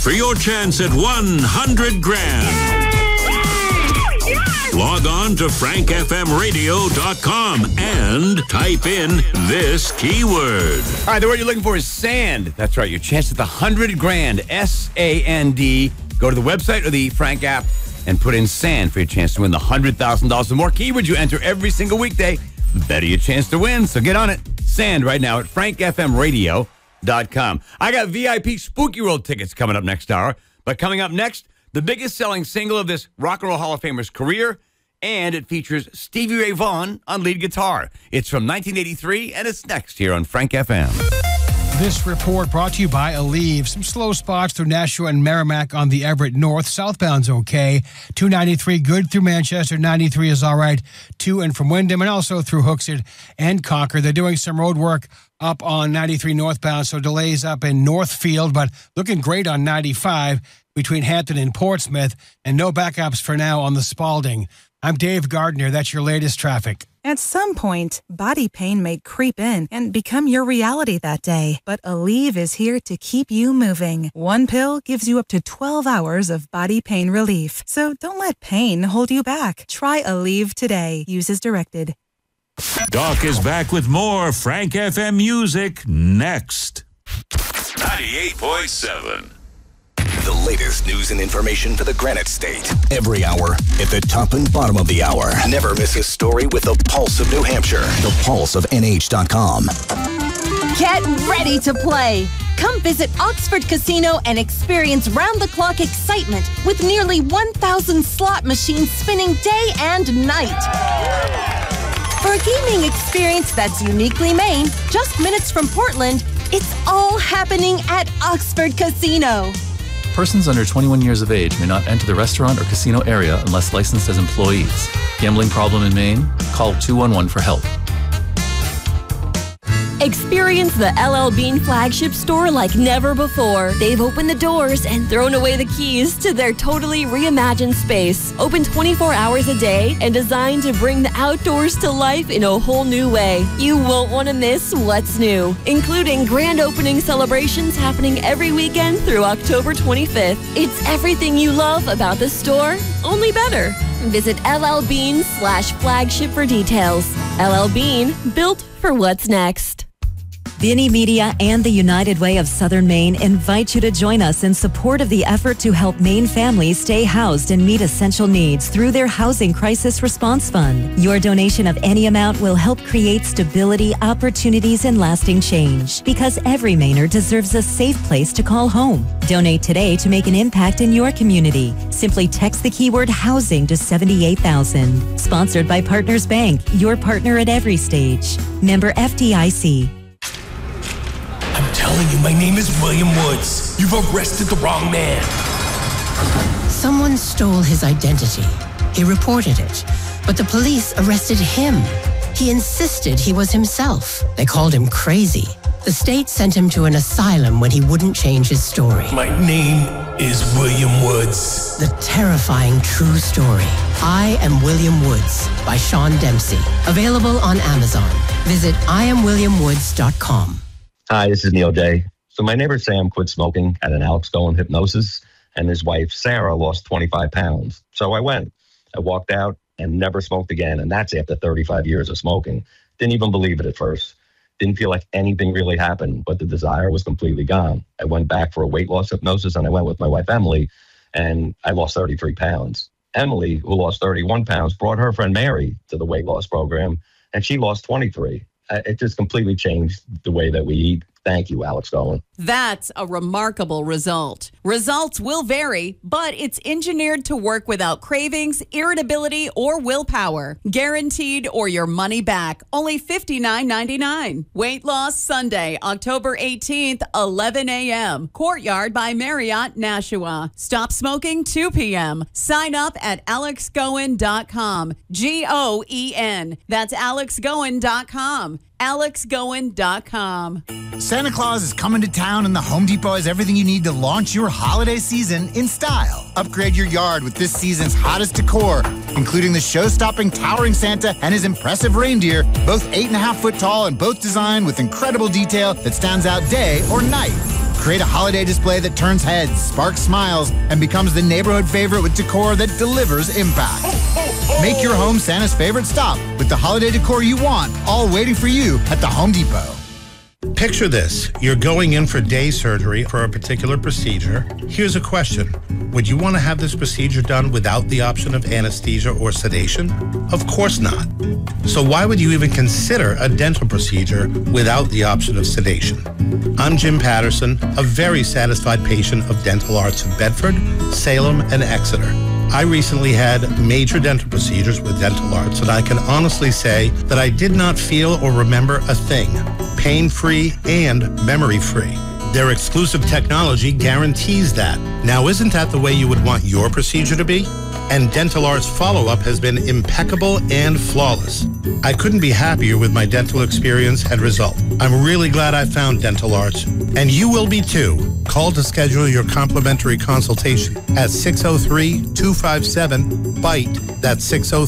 for your chance at 100 grand. Log on to frankfmradio.com and type in this keyword. All right, the word you're looking for is sand. That's right, your chance at the 100 grand, S-A-N-D. Go to the website or the Frank app and put in sand for your chance to win the $100,000. The more keywords you enter every single weekday, the better your chance to win. So get on it. Sand right now at frankfmradio.com. I got VIP Spooky World tickets coming up next hour. But coming up next, the biggest selling single of this Rock and Roll Hall of Famer's career, and it features Stevie Ray Vaughan on lead guitar. It's from 1983, and it's next here on Frank FM. This report brought to you by Aleve. Some slow spots through Nashua and Merrimack on the Everett North. Southbound's okay. 293 good through Manchester. 93 is all right. To and from Wyndham, and also through Hooksett and Concord. They're doing some road work up on 93 northbound, so delays up in Northfield, but looking great on 95 between Hampton and Portsmouth, and no backups for now on the Spalding. I'm Dave Gardner. That's your latest traffic. At some point, body pain may creep in and become your reality that day. But Aleve is here to keep you moving. One pill gives you up to 12 hours of body pain relief. So don't let pain hold you back. Try Aleve today. Use as directed. Doc is back with more Frank FM music next. 98.7. The latest news and information for the Granite State. Every hour, at the top and bottom of the hour. Never miss a story with the Pulse of New Hampshire. The Pulse of NH.com. Get ready to play. Come visit Oxford Casino and experience round-the-clock excitement with nearly 1,000 slot machines spinning day and night. For a gaming experience that's uniquely Maine, just minutes from Portland, it's all happening at Oxford Casino. Persons under 21 years of age may not enter the restaurant or casino area unless licensed as employees. Gambling problem in Maine? Call 211 for help. Experience the LL Bean flagship store like never before. They've opened the doors and thrown away the keys to their totally reimagined space. Open 24 hours a day and designed to bring the outdoors to life in a whole new way. You won't want to miss what's new, including grand opening celebrations happening every weekend through October 25th. It's everything you love about the store, only better. Visit LLBean/flagship for details. LL Bean, built for what's next. Vinny Media and the United Way of Southern Maine invite you to join us in support of the effort to help Maine families stay housed and meet essential needs through their Housing Crisis Response Fund. Your donation of any amount will help create stability, opportunities, and lasting change, because every Mainer deserves a safe place to call home. Donate today to make an impact in your community. Simply text the keyword housing to 78,000. Sponsored by Partners Bank, your partner at every stage. Member FDIC. I'm telling you, my name is William Woods. You've arrested the wrong man. Someone stole his identity. He reported it, but the police arrested him. He insisted he was himself. They called him crazy. The state sent him to an asylum when he wouldn't change his story. My name is William Woods. The terrifying true story. I Am William Woods by Sean Dempsey. Available on Amazon. Visit IamWilliamWoods.com. Hi, this is Neil Day. So my neighbor Sam quit smoking at an Alex Goen hypnosis, and his wife Sarah lost 25 pounds. So I went. I walked out and never smoked again, and that's after 35 years of smoking. Didn't even believe it at first. Didn't feel like anything really happened, but the desire was completely gone. I went back for a weight loss hypnosis, and I went with my wife Emily, and I lost 33 pounds. Emily, who lost 31 pounds, brought her friend Mary to the weight loss program, and she lost 23. It just completely changed the way that we eat. Thank you, Alex Goen. That's a remarkable result. Results will vary, but it's engineered to work without cravings, irritability, or willpower. Guaranteed or your money back. Only $59.99. Weight Loss Sunday, October 18th, 11 a.m. Courtyard by Marriott, Nashua. Stop smoking 2 p.m. Sign up at alexgoen.com. Goen. That's alexgoen.com. alexgoen.com. Santa Claus is coming to town, and the Home Depot has everything you need to launch your holiday season in style. Upgrade your yard with this season's hottest decor, including the show-stopping towering Santa and his impressive reindeer, both 8.5 foot tall and both designed with incredible detail that stands out day or night. Create a holiday display that turns heads, sparks smiles, and becomes the neighborhood favorite with decor that delivers impact. Make your home Santa's favorite stop with the holiday decor you want, all waiting for you at the Home Depot. Picture this. You're going in for day surgery for a particular procedure. Here's a question. Would you want to have this procedure done without the option of anesthesia or sedation? Of course not. So why would you even consider a dental procedure without the option of sedation? I'm Jim Patterson, a very satisfied patient of Dental Arts in Bedford, Salem, and Exeter. I recently had major dental procedures with Dental Arts, and I can honestly say that I did not feel or remember a thing, pain-free and memory-free. Their exclusive technology guarantees that. Now, isn't that the way you would want your procedure to be? And Dental Arts follow-up has been impeccable and flawless. I couldn't be happier with my dental experience and result. I'm really glad I found Dental Arts, and you will be too. Call to schedule your complimentary consultation at 603-257-BITE. That's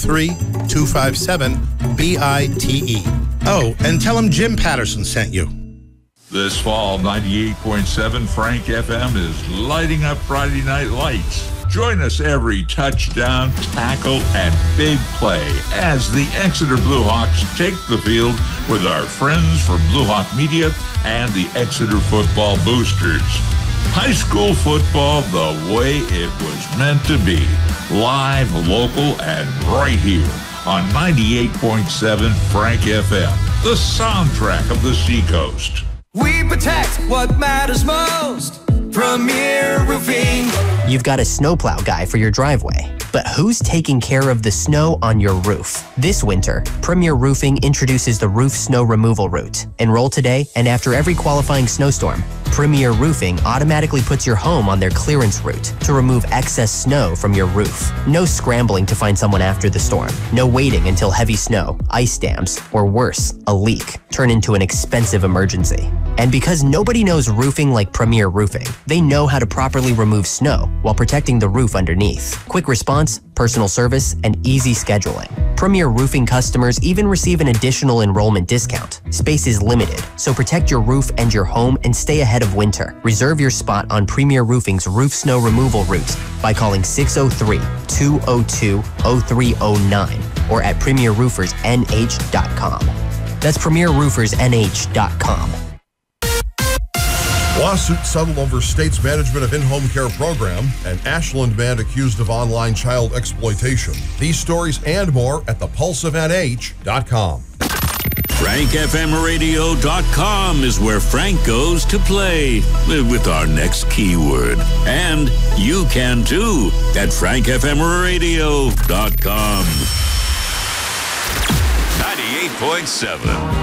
603-257-BITE. Oh, and tell them Jim Patterson sent you. This fall, 98.7 Frank FM is lighting up Friday Night Lights. Join us every touchdown, tackle, and big play as the Exeter Bluehawks take the field with our friends from Blue Hawk Media and the Exeter Football Boosters. High school football the way it was meant to be. Live, local, and right here on 98.7 Frank FM, the soundtrack of the Seacoast. We protect what matters most. Premier Roofing. You've got a snowplow guy for your driveway, but who's taking care of the snow on your roof? This winter, Premier Roofing introduces the Roof Snow Removal Route. Enroll today, and after every qualifying snowstorm, Premier Roofing automatically puts your home on their clearance route to remove excess snow from your roof. No scrambling to find someone after the storm. No waiting until heavy snow, ice dams, or worse, a leak turn into an expensive emergency. And because nobody knows roofing like Premier Roofing, they know how to properly remove snow while protecting the roof underneath. Quick response, personal service, and easy scheduling. Premier Roofing customers even receive an additional enrollment discount. Space is limited, so protect your roof and your home and stay ahead of winter. Reserve your spot on Premier Roofing's Roof Snow Removal Route by calling 603-202-0309 or at premierroofersnh.com. That's premierroofersnh.com. Lawsuit settled over state's management of in-home care program and Ashland man accused of online child exploitation. These stories and more at thepulseofnh.com. FrankFMRadio.com is where Frank goes to play with our next keyword. And you can too at FrankFMRadio.com. 98.7